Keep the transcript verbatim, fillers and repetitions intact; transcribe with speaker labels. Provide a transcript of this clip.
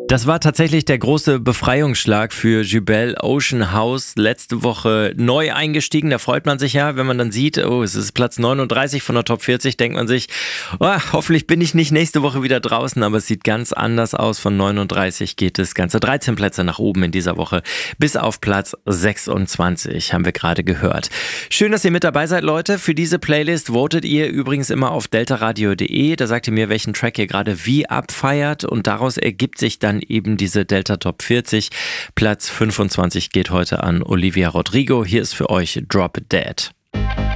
Speaker 1: Das war tatsächlich der große Befreiungsschlag für Jubel Ocean House. Letzte Woche neu eingestiegen. Da freut man sich ja, wenn man dann sieht, oh, es ist Platz neununddreißig von der Top vierzig, denkt man sich, oh, hoffentlich bin ich nicht nächste Woche wieder draußen, aber es sieht ganz anders aus. Von neununddreißig geht es ganze dreizehn Plätze nach oben in dieser Woche bis auf Platz sechsundzwanzig, haben wir gerade gehört. Schön, dass ihr mit dabei seid, Leute. Für diese Playlist votet ihr übrigens immer auf deltaradio punkt de. Da sagt ihr mir, welchen Track ihr gerade wie abfeiert und daraus ergibt sich dann eben diese Delta Top vierzig. Platz fünfundzwanzig geht heute an Olivia Rodrigo. Hier ist für euch Drop Dead.